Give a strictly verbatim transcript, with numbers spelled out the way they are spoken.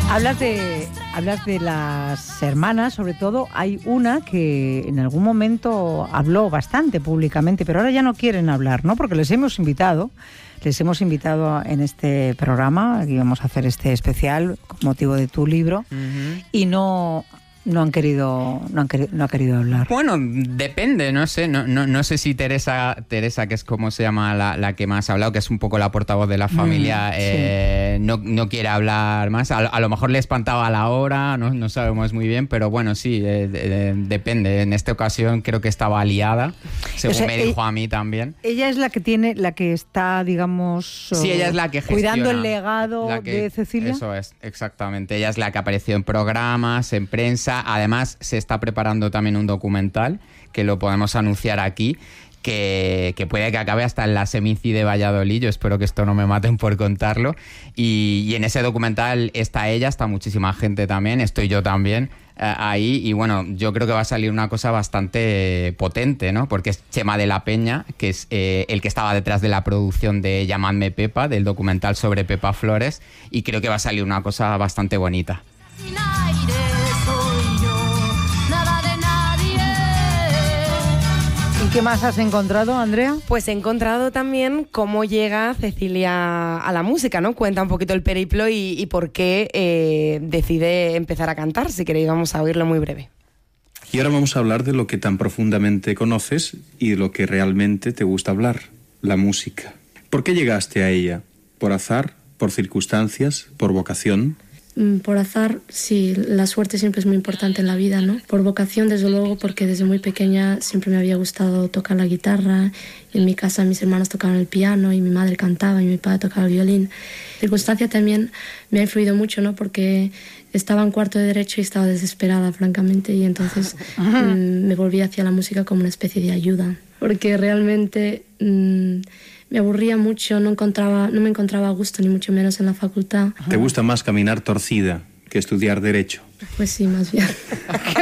Hablas de, hablas de las hermanas, sobre todo. Hay una que en algún momento habló bastante públicamente, pero ahora ya no quieren hablar, ¿no? Porque les hemos invitado, les hemos invitado en este programa, que íbamos a hacer este especial con motivo de tu libro, uh-huh. y no... No han querido, no han querido, no ha querido hablar. Bueno, depende, no sé, no, no, no sé si Teresa, Teresa, que es como se llama la, la que más ha hablado, que es un poco la portavoz de la familia, mm, eh, sí. no, no quiere hablar más. A, a lo mejor le espantaba a la hora, no, no sabemos muy bien, pero bueno, sí, eh, de, depende. En esta ocasión creo que estaba aliada, según o sea, me dijo ella, a mí también. Ella es la que tiene, la que está, digamos, sí, ella es la que gestiona, cuidando el legado que, de Cecilia. Eso es, exactamente. Ella es la que apareció en programas, en prensa. Además, se está preparando también un documental que lo podemos anunciar aquí, que, que puede que acabe hasta en la Semici de Valladolid. Yo espero que esto no me maten por contarlo. Y, y en ese documental está ella, está muchísima gente también, estoy yo también eh, ahí. Y bueno, yo creo que va a salir una cosa bastante potente, ¿no? Porque es Chema de la Peña, que es eh, el que estaba detrás de la producción de Llamadme Pepa, del documental sobre Pepa Flores. Y creo que va a salir una cosa bastante bonita. ¿Y qué más has encontrado, Andrea? Pues he encontrado también cómo llega Cecilia a la música, ¿no? Cuenta un poquito el periplo y, y por qué eh, decide empezar a cantar. Si queréis, vamos a oírlo muy breve. Y ahora vamos a hablar de lo que tan profundamente conoces y de lo que realmente te gusta hablar, la música. ¿Por qué llegaste a ella? ¿Por azar? ¿Por circunstancias? ¿Por vocación? Por azar, sí, la suerte siempre es muy importante en la vida, ¿no? Por vocación, desde luego, porque desde muy pequeña siempre me había gustado tocar la guitarra. En mi casa mis hermanos tocaban el piano y mi madre cantaba y mi padre tocaba el violín. Circunstancia también me ha influido mucho, ¿no? Porque estaba en cuarto de Derecho y estaba desesperada, francamente, y entonces mmm, me volví hacia la música como una especie de ayuda. Porque realmente... Mmm, me aburría mucho, no encontraba, no me encontraba a gusto, ni mucho menos en la facultad. ¿Te gusta más caminar torcida que estudiar Derecho? Pues sí, más bien.